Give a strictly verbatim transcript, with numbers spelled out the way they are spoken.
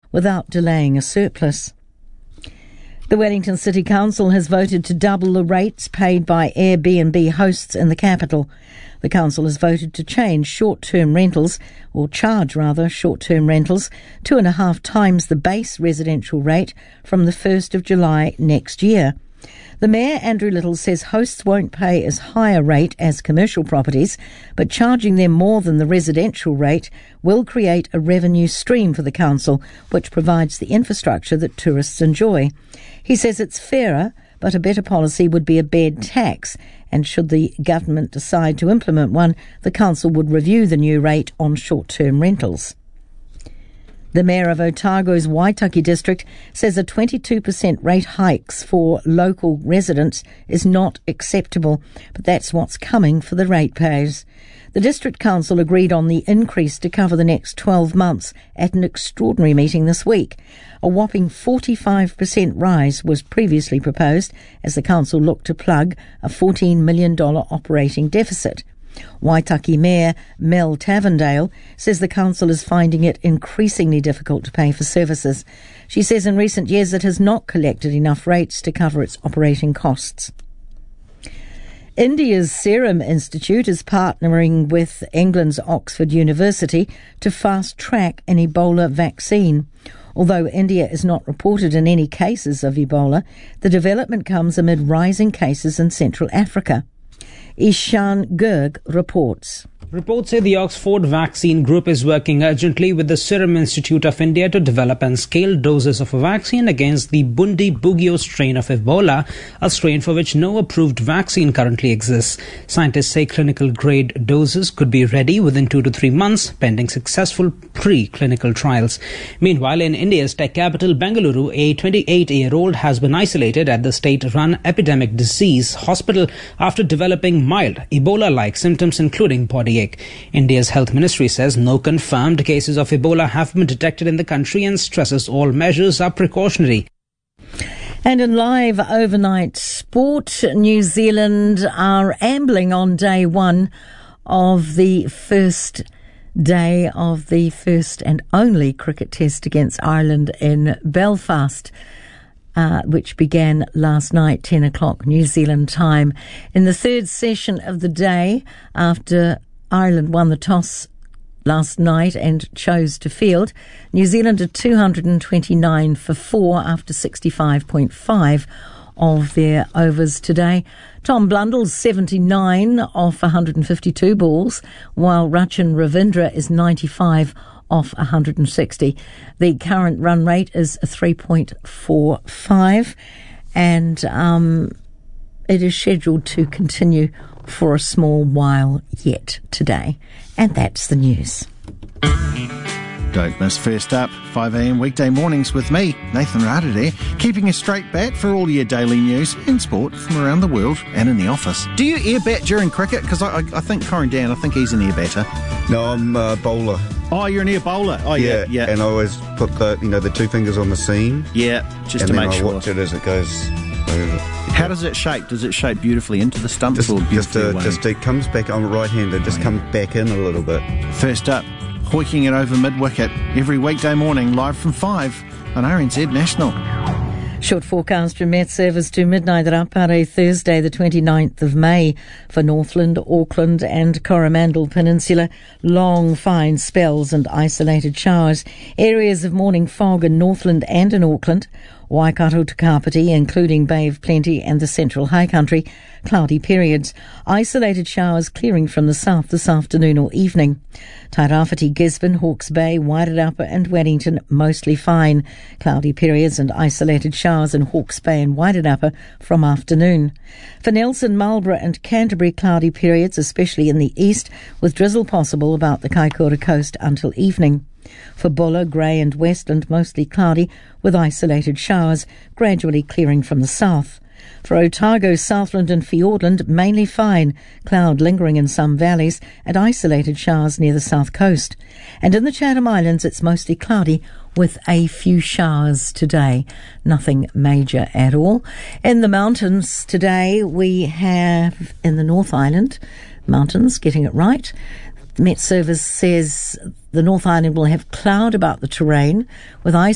without delaying a surplus. The Wellington City Council has voted to double the rates paid by Airbnb hosts in the capital. The council has voted to change short-term rentals, or charge rather short-term rentals, two and a half times the base residential rate from the first of July next year. The Mayor, Andrew Little, says hosts won't pay as high a rate as commercial properties, but charging them more than the residential rate will create a revenue stream for the council, which provides the infrastructure that tourists enjoy. He says it's fairer, but a better policy would be a bed tax, and should the government decide to implement one, the council would review the new rate on short-term rentals. The Mayor of Otago's Waitaki district says a twenty-two percent rate hikes for local residents is not acceptable, but that's what's coming for the ratepayers. The District Council agreed on the increase to cover the next twelve months at an extraordinary meeting this week. A whopping forty-five percent rise was previously proposed as the Council looked to plug a fourteen million dollars operating deficit. Waitaki Mayor Mel Tavendale says the council is finding it increasingly difficult to pay for services. She says in recent years it has not collected enough rates to cover its operating costs. India's Serum Institute is partnering with England's Oxford University to fast-track an Ebola vaccine. Although India is not reported in any cases of Ebola, the development comes amid rising cases in Central Africa. Ishan Gurg reports. Reports say the Oxford Vaccine Group is working urgently with the Serum Institute of India to develop and scale doses of a vaccine against the Bundibugyo strain of Ebola, a strain for which no approved vaccine currently exists. Scientists say clinical-grade doses could be ready within two to three months, pending successful pre-clinical trials. Meanwhile, in India's tech capital, Bengaluru, a twenty-eight-year-old has been isolated at the state-run epidemic disease hospital after developing mild Ebola-like symptoms, including body ache. India's health ministry says no confirmed cases of Ebola have been detected in the country and stresses all measures are precautionary. And in live overnight sport, New Zealand are ambling on day one of the first day of the first and only cricket test against Ireland in Belfast. Uh, which began last night, ten o'clock New Zealand time. In the third session of the day, after Ireland won the toss last night and chose to field, New Zealand are two hundred twenty-nine for four after sixty-five point five of their overs today. Tom Blundell's seventy-nine off one hundred fifty-two balls, while Rachin Ravindra is ninety-five off one hundred sixty. The current run rate is three point four five, and um, it is scheduled to continue for a small while yet today. And that's the news. Don't miss First Up, five a.m. weekday mornings with me, Nathan Radade, keeping a straight bat for all your daily news and sport from around the world and in the office. Do you air bat during cricket? Because I, I, I think Corin Dan, I think he's an air batter. No, I'm a bowler. Oh, you're an air bowler. Oh, yeah, yeah. yeah. And I always put the, you know, the two fingers on the seam. Yeah, just and to then make I sure. watch it as it goes over. How does it shape? Does it shape beautifully into the stump? Just, or just, uh, just it comes back. I'm right-handed. Just comes back in a little bit. First Up, hoiking it over mid-wicket every weekday morning, live from five on R N Z National. Short forecast from Met Service to midnight Rapare, Thursday the twenty-ninth of May for Northland, Auckland and Coromandel Peninsula. Long fine spells and isolated showers. Areas of morning fog in Northland and in Auckland. Waikato to Kapiti, including Bay of Plenty and the Central High Country. Cloudy periods. Isolated showers clearing from the south this afternoon or evening. Tairāwhiti, Gisborne, Hawke's Bay, Wairarapa and Wellington mostly fine. Cloudy periods and isolated showers in Hawke's Bay and Wairarapa from afternoon. For Nelson, Marlborough and Canterbury, cloudy periods, especially in the east, with drizzle possible about the Kaikoura coast until evening. For Bulla, Grey and Westland, mostly cloudy with isolated showers, gradually clearing from the south. For Otago, Southland and Fiordland, mainly fine, cloud lingering in some valleys and isolated showers near the south coast. And in the Chatham Islands, it's mostly cloudy with a few showers today. Nothing major at all. In the mountains today, we have in the North Island, mountains, getting it right. The Met Service says the North Island will have cloud about the terrain with ice